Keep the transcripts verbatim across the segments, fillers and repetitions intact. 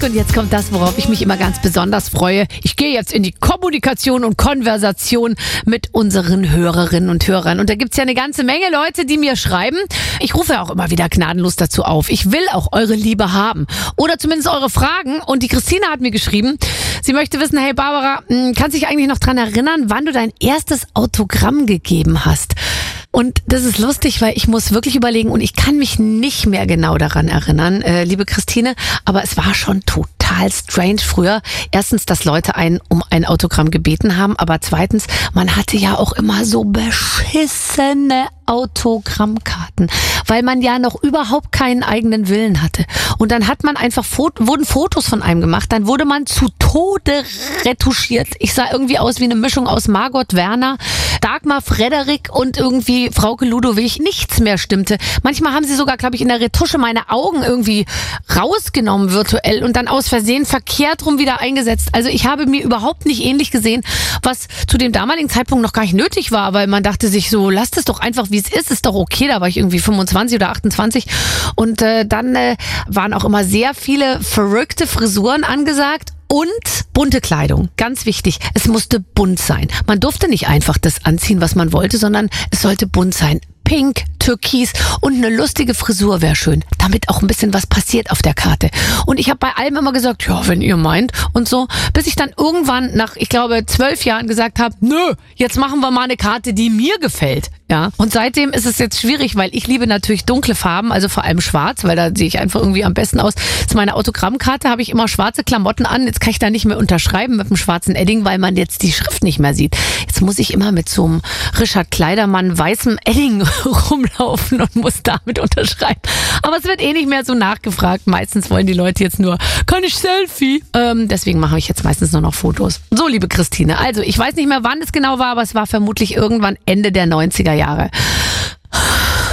Und jetzt kommt das, worauf ich mich immer ganz besonders freue. Ich gehe jetzt in die Kommunikation und Konversation mit unseren Hörerinnen und Hörern. Und da gibt's ja eine ganze Menge Leute, die mir schreiben. Ich rufe ja auch immer wieder gnadenlos dazu auf. Ich will auch eure Liebe haben. Oder zumindest eure Fragen. Und die Christina hat mir geschrieben, sie möchte wissen, hey Barbara, kannst du dich eigentlich noch dran erinnern, wann du dein erstes Autogramm gegeben hast? Und das ist lustig, weil ich muss wirklich überlegen und ich kann mich nicht mehr genau daran erinnern, äh, liebe Christine, aber es war schon total strange früher. Erstens, dass Leute einen um ein Autogramm gebeten haben, aber zweitens, man hatte ja auch immer so beschissene Autogrammkarten, weil man ja noch überhaupt keinen eigenen Willen hatte. Und dann hat man einfach Foto, wurden Fotos von einem gemacht, dann wurde man zu Tode retuschiert. Ich sah irgendwie aus wie eine Mischung aus Margot Werner, Dagmar Frederik und irgendwie Frauke Ludowig. Nichts mehr stimmte. Manchmal haben sie sogar, glaube ich, in der Retusche meine Augen irgendwie rausgenommen virtuell und dann aus Versehen verkehrt rum wieder eingesetzt. Also ich habe mir überhaupt nicht ähnlich gesehen, was zu dem damaligen Zeitpunkt noch gar nicht nötig war, weil man dachte sich so, lasst es doch einfach, wie es ist, ist doch okay. Da war ich irgendwie fünfundzwanzig oder achtundzwanzig und äh, dann äh, waren auch immer sehr viele verrückte Frisuren angesagt. Und bunte Kleidung, ganz wichtig. Es musste bunt sein. Man durfte nicht einfach das anziehen, was man wollte, sondern es sollte bunt sein. Pink, Türkis und eine lustige Frisur wäre schön, damit auch ein bisschen was passiert auf der Karte. Und ich habe bei allem immer gesagt, ja, wenn ihr meint und so, bis ich dann irgendwann nach, ich glaube, zwölf Jahren gesagt habe, nö, jetzt machen wir mal eine Karte, die mir gefällt. Ja. Und seitdem ist es jetzt schwierig, weil ich liebe natürlich dunkle Farben, also vor allem schwarz, weil da sehe ich einfach irgendwie am besten aus. Zu meiner Autogrammkarte habe ich immer schwarze Klamotten an. Jetzt kann ich da nicht mehr unterschreiben mit dem schwarzen Edding, weil man jetzt die Schrift nicht mehr sieht. Jetzt muss ich immer mit so einem Richard Kleidermann weißem Edding rumlaufen und muss damit unterschreiben. Aber es wird eh nicht mehr so nachgefragt. Meistens wollen die Leute jetzt nur, kann ich Selfie? Ähm, deswegen mache ich jetzt meistens nur noch Fotos. So, liebe Christine, also ich weiß nicht mehr, wann es genau war, aber es war vermutlich irgendwann Ende der neunziger Jahre.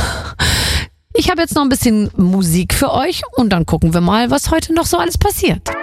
Ich habe jetzt noch ein bisschen Musik für euch und dann gucken wir mal, was heute noch so alles passiert.